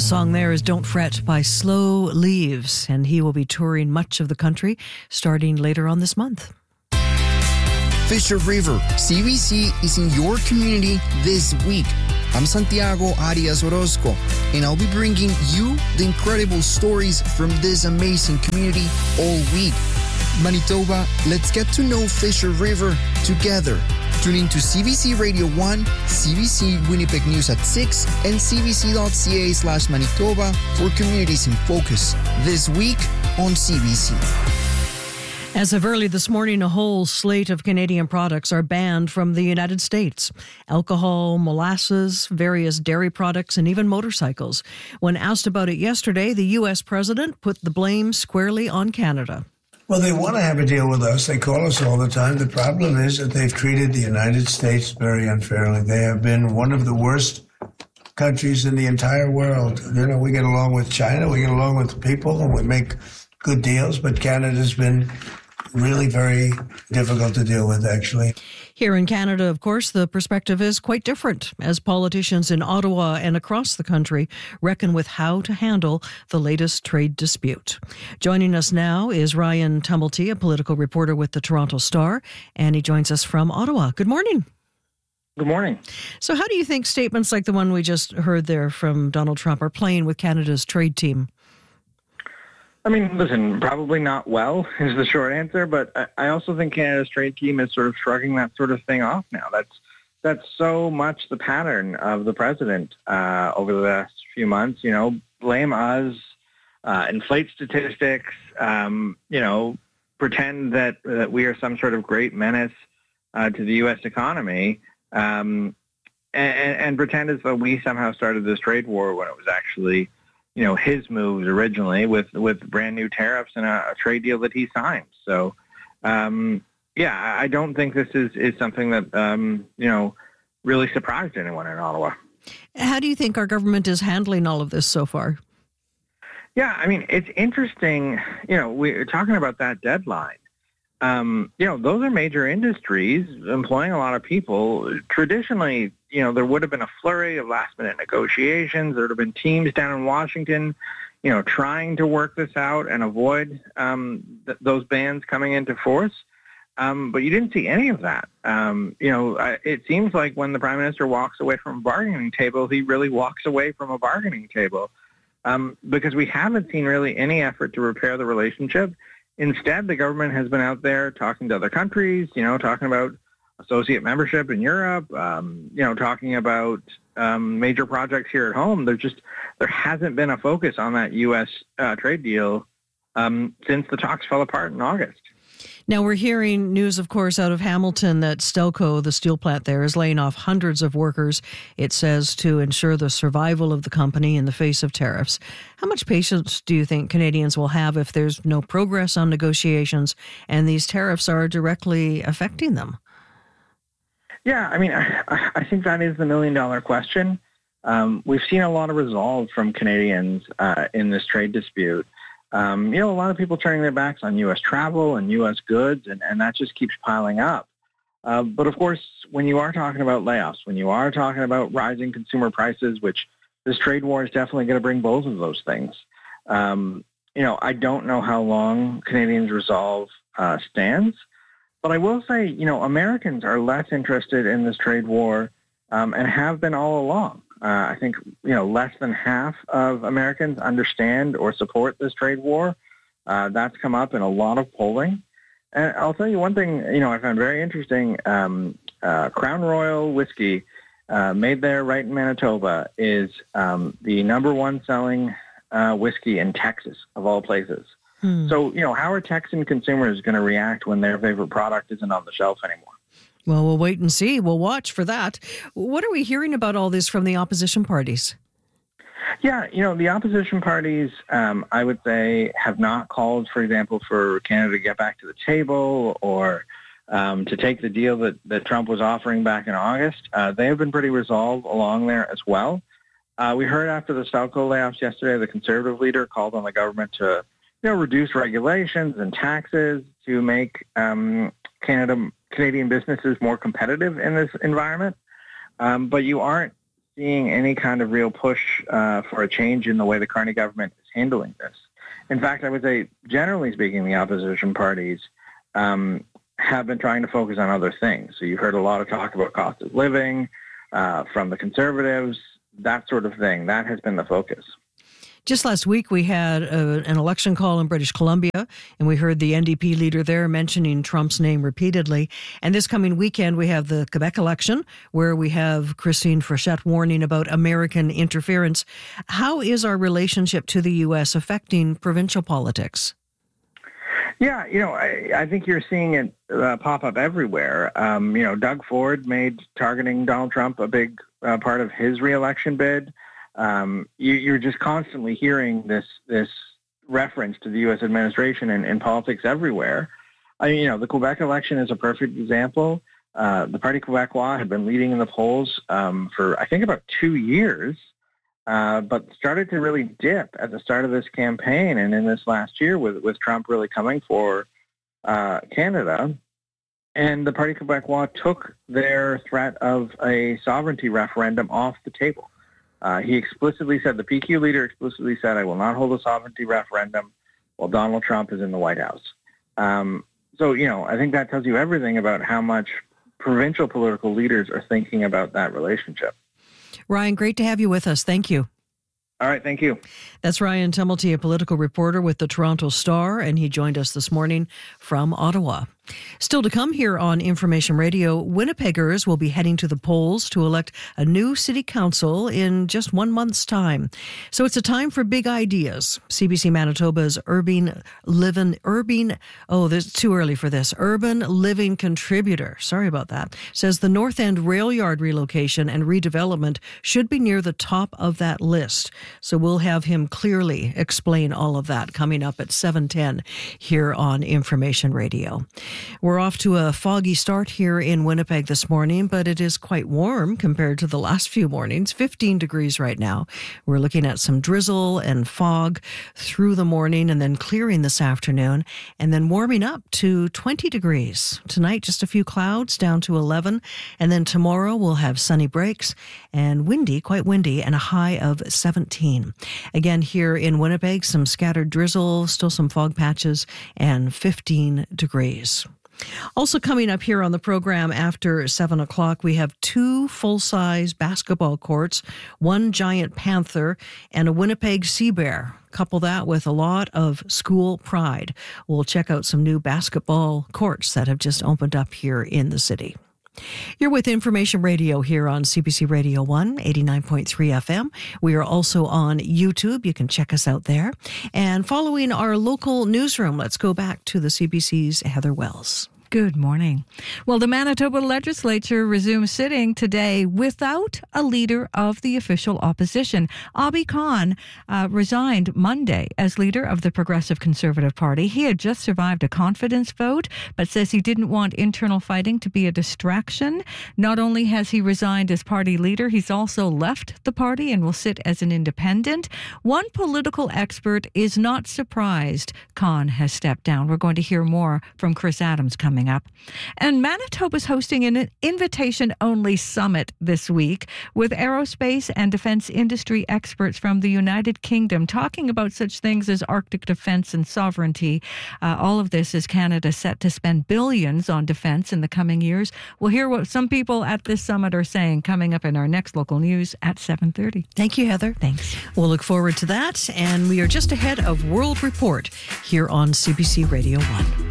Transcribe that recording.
song there is Don't Fret by Slow Leaves, and he will be touring much of the country starting later on this month. Fisher River, CBC is in your community this week. I'm Santiago Arias Orozco, and I'll be bringing you the incredible stories from this amazing community all week. Manitoba, let's get to know Fisher River together. Tune in to CBC Radio 1, CBC Winnipeg News at 6, and cbc.ca/Manitoba for Communities in Focus this week on CBC. As of early this morning, a whole slate of Canadian products are banned from the United States. Alcohol, molasses, various dairy products, and even motorcycles. When asked about it yesterday, the U.S. president put the blame squarely on Canada. Well, they want to have a deal with us. They call us all the time. The problem is that they've treated the United States very unfairly. They have been one of the worst countries in the entire world. You know, we get along with China, we get along with people, and we make good deals, but Canada's been really very difficult to deal with, actually. Here in Canada, of course, the perspective is quite different as politicians in Ottawa and across the country reckon with how to handle the latest trade dispute. Joining us now is Ryan Tumblety, a political reporter with the Toronto Star, and he joins us from Ottawa. Good morning. Good morning. So how do you think statements like the one we just heard there from Donald Trump are playing with Canada's trade team? I mean, listen, probably not well is the short answer, but I also think Canada's trade team is sort of shrugging that sort of thing off now. That's so much the pattern of the president over the last few months. You know, blame us, inflate statistics, pretend that we are some sort of great menace to the U.S. economy, and pretend as though we somehow started this trade war when it was actually his moves originally with brand new tariffs and a trade deal that he signed. So, I don't think this is something that, really surprised anyone in Ottawa. How do you think our government is handling all of this so far? Yeah, I mean, it's interesting. We're talking about that deadline. Those are major industries employing a lot of people. Traditionally, there would have been a flurry of last-minute negotiations. There would have been teams down in Washington, trying to work this out and avoid those bans coming into force. But you didn't see any of that. It seems like when the Prime Minister walks away from a bargaining table, he really walks away from a bargaining table because we haven't seen really any effort to repair the relationship. Instead, the government has been out there talking to other countries, talking about associate membership in Europe, talking about major projects here at home. There hasn't been a focus on that U.S. Trade deal since the talks fell apart in August. Now, we're hearing news, of course, out of Hamilton that Stelco, the steel plant there, is laying off hundreds of workers, it says, to ensure the survival of the company in the face of tariffs. How much patience do you think Canadians will have if there's no progress on negotiations and these tariffs are directly affecting them? Yeah, I mean, I think that is the million-dollar question. We've seen a lot of resolve from Canadians in this trade dispute. A lot of people turning their backs on U.S. travel and U.S. goods, and that just keeps piling up. But, of course, when you are talking about layoffs, when you are talking about rising consumer prices, which this trade war is definitely going to bring both of those things, I don't know how long Canadians' resolve stands. But I will say, Americans are less interested in this trade war and have been all along. I think, less than half of Americans understand or support this trade war. That's come up in a lot of polling. And I'll tell you one thing, I found very interesting. Crown Royal whiskey made there right in Manitoba is the number one selling whiskey in Texas, of all places. So, how are Texan consumers going to react when their favorite product isn't on the shelf anymore? Well, we'll wait and see. We'll watch for that. What are we hearing about all this from the opposition parties? Yeah, the opposition parties, I would say, have not called, for example, for Canada to get back to the table or to take the deal that Trump was offering back in August. They have been pretty resolved along there as well. We heard after the Stelco layoffs yesterday, the Conservative leader called on the government to reduce regulations and taxes to make Canadian businesses more competitive in this environment. But you aren't seeing any kind of real push for a change in the way the Carney government is handling this. In fact, I would say, generally speaking, the opposition parties have been trying to focus on other things. So you've heard a lot of talk about cost of living from the Conservatives, that sort of thing. That has been the focus. Just last week, we had an election call in British Columbia, and we heard the NDP leader there mentioning Trump's name repeatedly. And this coming weekend, we have the Quebec election, where we have Christine Frechette warning about American interference. How is our relationship to the U.S. affecting provincial politics? Yeah, I think you're seeing it pop up everywhere. Doug Ford made targeting Donald Trump a big part of his re-election bid. You're just constantly hearing this reference to the U.S. administration in politics everywhere. The Quebec election is a perfect example. The Parti Québécois had been leading in the polls for, I think, about 2 years, but started to really dip at the start of this campaign and in this last year with Trump really coming for Canada. And the Parti Québécois took their threat of a sovereignty referendum off the table. He explicitly said, the PQ leader explicitly said, I will not hold a sovereignty referendum while Donald Trump is in the White House. I think that tells you everything about how much provincial political leaders are thinking about that relationship. Ryan, great to have you with us. Thank you. All right, thank you. That's Ryan Tumulty, a political reporter with the Toronto Star, and he joined us this morning from Ottawa. Still to come here on Information Radio, Winnipeggers will be heading to the polls to elect a new city council in just 1 month's time. So it's a time for big ideas. CBC Manitoba's urban living contributor, sorry about that, says the North End rail yard relocation and redevelopment should be near the top of that list. So we'll have him clearly explain all of that coming up at 7:10 here on Information Radio. We're off to a foggy start here in Winnipeg this morning, but it is quite warm compared to the last few mornings. 15 degrees right now. We're looking at some drizzle and fog through the morning and then clearing this afternoon and then warming up to 20 degrees. Tonight, just a few clouds down to 11. And then tomorrow we'll have sunny breaks and windy, quite windy, and a high of 17. Again, here in Winnipeg, some scattered drizzle, still some fog patches, and 15 degrees. Also coming up here on the program after 7 o'clock, we have 2 full-size basketball courts, 1 giant panther, and a Winnipeg sea bear. Couple that with a lot of school pride. We'll check out some new basketball courts that have just opened up here in the city. You're with Information Radio here on CBC Radio 1, 89.3 FM. We are also on YouTube. You can check us out there. And following our local newsroom, let's go back to the CBC's Heather Wells. Good morning. Well, the Manitoba legislature resumes sitting today without a leader of the official opposition. Abi Khan resigned Monday as leader of the Progressive Conservative Party. He had just survived a confidence vote, but says he didn't want internal fighting to be a distraction. Not only has he resigned as party leader, he's also left the party and will sit as an independent. One political expert is not surprised Khan has stepped down. We're going to hear more from Chris Adams coming up. And Manitoba's hosting an invitation-only summit this week with aerospace and defense industry experts from the United Kingdom talking about such things as Arctic defense and sovereignty. All of this is Canada set to spend billions on defense in the coming years. We'll hear what some people at this summit are saying coming up in our next local news at 7:30. Thank you, Heather. Thanks. We'll look forward to that. And we are just ahead of World Report here on CBC Radio 1.